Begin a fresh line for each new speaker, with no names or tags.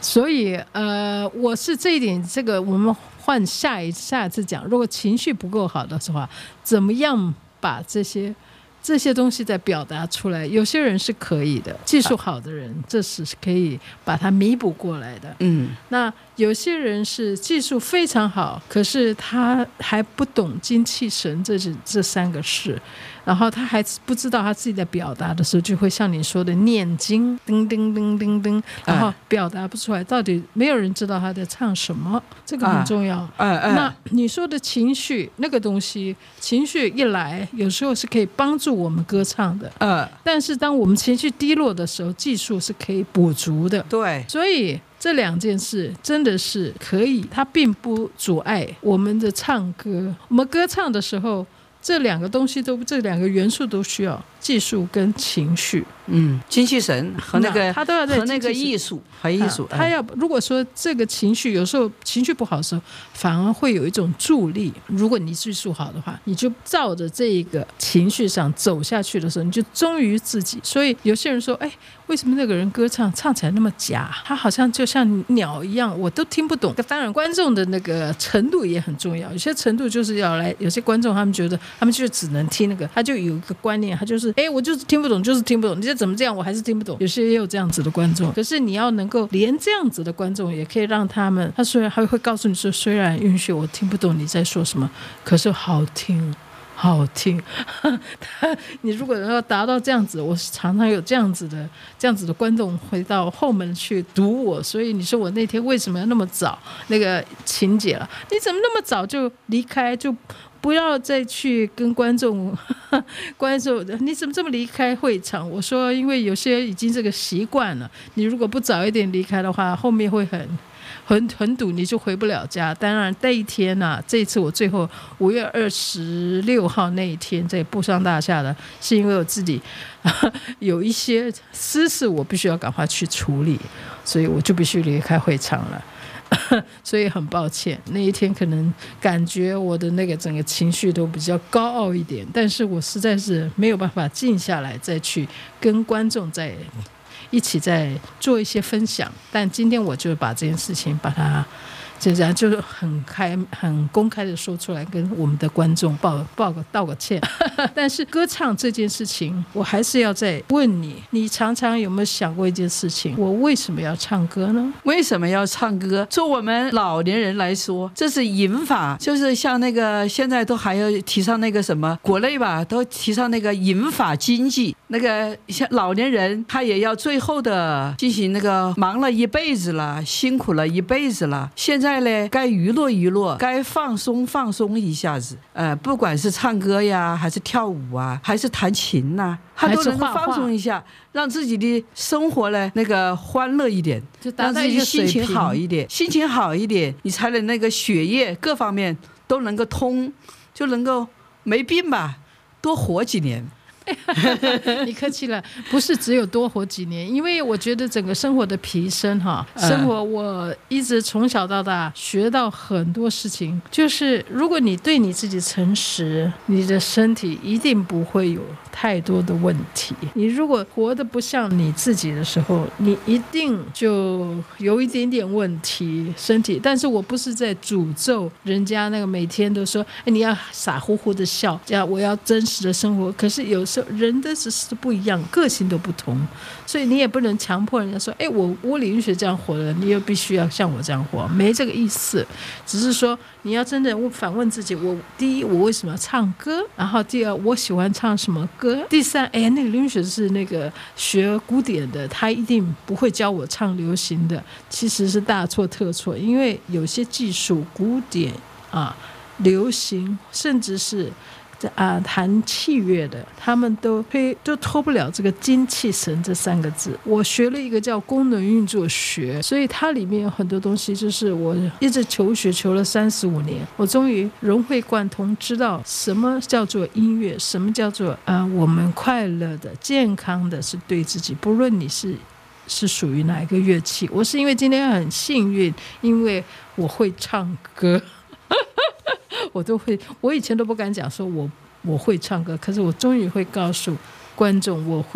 所以我是这一点，这个我们换下一次讲，如果情绪不够好的话，怎么样把这些东西再表达出来？有些人是可以的，技术好的人，这是可以把它弥补过来的。那有些人是技术非常好，可是他还不懂精气神这三个事，然后他还不知道他自己在表达的时候，就会像你说的念经，叮叮叮叮叮，然后表达不出来，到底没有人知道他在唱什么，这个很重要。那你说的情绪那个东西，情绪一来，有时候是可以帮助我们歌唱的，但是当我们情绪低落的时候，技术是可以补足的。
对，
所以这两件事真的是可以，它并不阻碍我们的唱歌。我们歌唱的时候，这两个东西这两个元素都需要技术跟情绪。
精气神和那个
他都要在
和那个艺术和艺术。
他要如果说这个情绪有时候情绪不好的时候，反而会有一种助力。如果你技术好的话，你就照着这一个情绪上走下去的时候，你就忠于自己。所以有些人说，为什么那个人歌唱起来那么假？他好像就像鸟一样，我都听不懂。当然，观众的那个程度也很重要。有些程度就是要来，有些观众他们觉得他们就只能听那个，他就有一个观念，他就是我就是听不懂，就是听不懂。你这怎么这样，我还是听不懂。有些也有这样子的观众，可是你要能够连这样子的观众也可以让他们，他虽然还会告诉你说，虽然允许我听不懂你在说什么，可是好听。你如果要达到这样子，我常常有这样子的观众回到后门去堵我，所以你说我那天为什么要那么早那个情节了？你怎么那么早就离开，就不要再去跟观众你怎么这么离开会场？我说因为有些已经这个习惯了，你如果不早一点离开的话，后面会很堵，你就回不了家。当然那一天这一次我最后5月26号那一天在布商大厦的，是因为我自己有一些私事我必须要赶快去处理，所以我就必须离开会场了。所以很抱歉，那一天可能感觉我的那个整个情绪都比较高傲一点，但是我实在是没有办法静下来再去跟观众一起再做一些分享。但今天我就把这件事情把它就是很公开的说出来，跟我们的观众道个歉。但是歌唱这件事情，我还是要再问你，你常常有没有想过一件事情，我为什么要唱歌呢？
为什么要唱歌？就我们老年人来说，这是银发，就是像那个现在都还要提倡那个什么，国内吧都提倡那个银发经济，那个像老年人他也要最后的进行那个忙了一辈子了，辛苦了一辈子了，现在呢该娱乐，该放松一下子，不管是唱歌呀，还是跳舞啊，还是弹琴呐，他都能够放松一下，让自己的生活呢那个欢乐一点，让自己心情好一点，你才能那个血液各方面都能够通，就能够没病吧，多活几年。
你客气了，不是只有多活几年，因为我觉得整个生活的提升生活我一直从小到大学到很多事情，就是如果你对你自己诚实，你的身体一定不会有太多的问题。你如果活得不像你自己的时候，你一定就有一点点问题身体。但是我不是在诅咒人家那个每天都说你要傻乎乎的笑，这样我要真实的生活，可是有时候人的只是不一样，个性都不同，所以你也不能强迫人家说我李云雪这样活了，你又必须要像我这样活，没这个意思。只是说你要真的反问自己，第一我为什么要唱歌，然后第二我喜欢唱什么歌，第三那个李云雪是那个学古典的，他一定不会教我唱流行的，其实是大错特错。因为有些技术古典流行甚至是弹器乐的，他们都脱不了这个精气神这3个字。我学了一个叫功能运作学，所以它里面有很多东西，就是我一直求学求了35年，我终于融会贯通，知道什么叫做音乐，什么叫做我们快乐的健康的是对自己，不论你是属于哪一个乐器。我是因为今天很幸运，因为我会唱歌我以前都不敢讲说我会唱歌，可是我终于会告诉观众我会